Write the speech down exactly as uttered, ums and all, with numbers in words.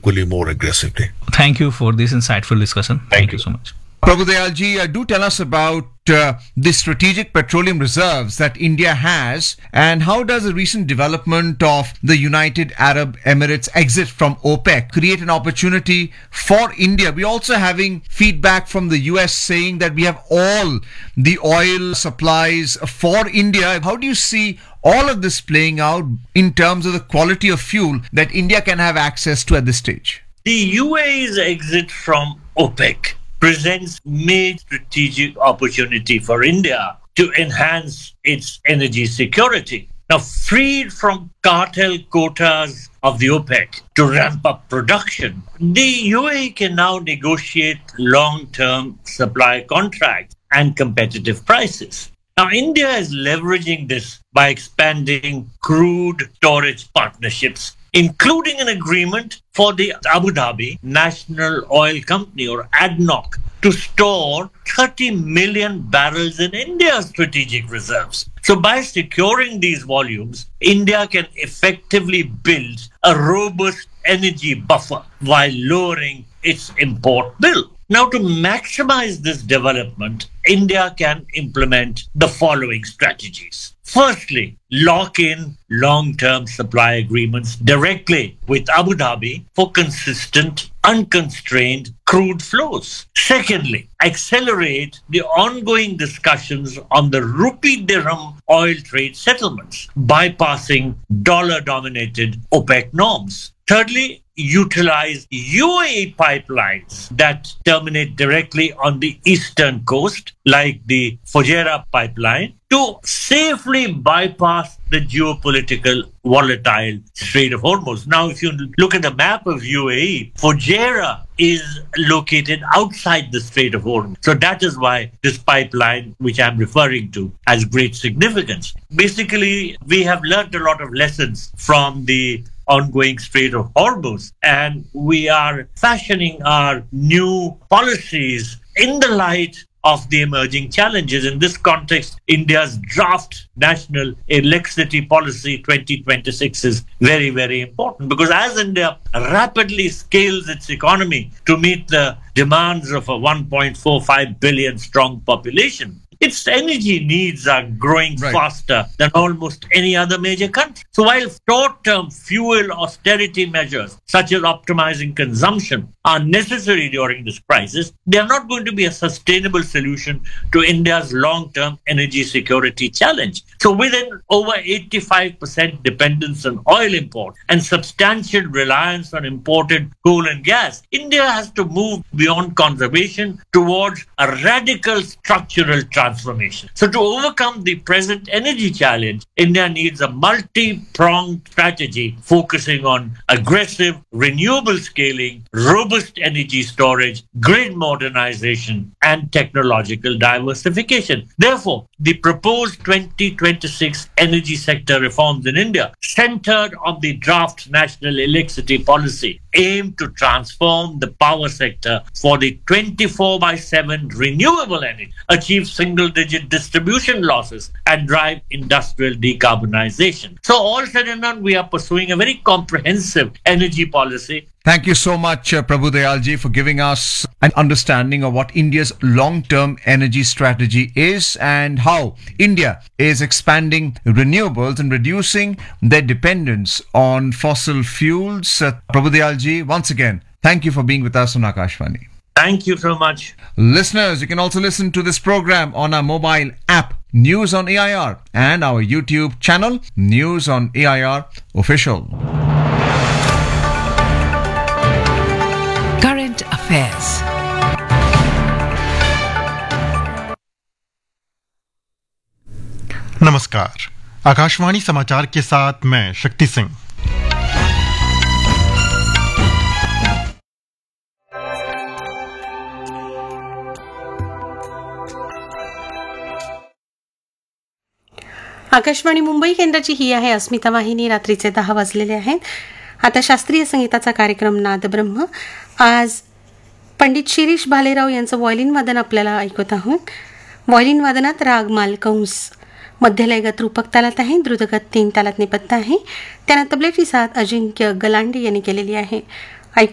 equally more aggressively. Thank you for this insightful discussion. Thank Thank you. you so much. Prabhudayalji, uh, do tell us about uh, the strategic petroleum reserves that India has, and how does the recent development of the United Arab Emirates exit from OPEC create an opportunity for India? We're also having feedback from the U S saying that we have all the oil supplies for India. How do you see all of this playing out in terms of the quality of fuel that India can have access to at this stage? The U A E's exit from OPEC presents major strategic opportunity for India to enhance its energy security. Now, freed from cartel quotas of the OPEC to ramp up production, the U A E can now negotiate long-term supply contracts and competitive prices. Now, India is leveraging this by expanding crude storage partnerships, including an agreement for the Abu Dhabi National Oil Company, or A D N O C, to store thirty million barrels in India's strategic reserves. So by securing these volumes, India can effectively build a robust energy buffer while lowering its import bill. Now, to maximize this development, India can implement the following strategies. Firstly, lock in long-term supply agreements directly with Abu Dhabi for consistent, unconstrained crude flows. Secondly, accelerate the ongoing discussions on the rupee dirham oil trade settlements, bypassing dollar-dominated OPEC norms. Thirdly, utilize U A E pipelines that terminate directly on the eastern coast, like the Fujairah pipeline, to safely bypass the geopolitical volatile Strait of Hormuz. Now, if you look at the map of U A E, Fujairah is located outside the Strait of Hormuz. So that is why this pipeline, which I'm referring to, has great significance. Basically, we have learned a lot of lessons from the ongoing Strait of Hormuz, and we are fashioning our new policies in the light of the emerging challenges. In this context, India's draft National Electricity Policy twenty twenty-six is very, very important, because as India rapidly scales its economy to meet the demands of a one point four five billion strong population, its energy needs are growing right. faster than almost any other major country. So while short-term fuel austerity measures, such as optimizing consumption, are necessary during this crisis, they are not going to be a sustainable solution to India's long-term energy security challenge. So with an over eighty-five percent dependence on oil import and substantial reliance on imported coal and gas, India has to move beyond conservation towards a radical structural transformation. So to overcome the present energy challenge, India needs a multi-pronged strategy focusing on aggressive renewable scaling, robust energy storage, grid modernization, and technological diversification. Therefore, the proposed twenty twenty-six energy sector reforms in India, centered on the draft National Electricity Policy, aim to transform the power sector for the twenty-four by seven renewable energy, achieve single-digit distribution losses, and drive industrial decarbonization. So all said and done, we are pursuing a very comprehensive energy policy. Thank you so much, uh, Prabhudayalji, for giving us an understanding of what India's long-term energy strategy is and how India is expanding renewables and reducing their dependence on fossil fuels. Uh, Prabhudayalji, once again, thank you for being with us on Akashvani. Thank you so much. Listeners, you can also listen to this program on our mobile app, News on A I R, and our YouTube channel, News on A I R Official. Current Affairs. नमस्कार, आकाशवाणी समाचार के साथ मैं शक्ति सिंह। आकाशवाणी मुंबई केंद्राची ही आहे अस्मिता वाहिनी. रात्रीचे दहा वाजलेले आहेत. आता शास्त्रीय संगीताचा कार्यक्रम नादब्रह्म. आज पंडित शिरीष भालेराव यांचं व्हायोलिन वादन आपल्याला ऐकत आहोत. व्हायोलिन वादनात राग मालकंस मध्यलयगत रूपक तालात आहे, द्रुतगत तीन तालात निपत्ता आहे. त्यांना तबल्याची साथ अजिंक्य गलांडे यांनी केलेली आहे.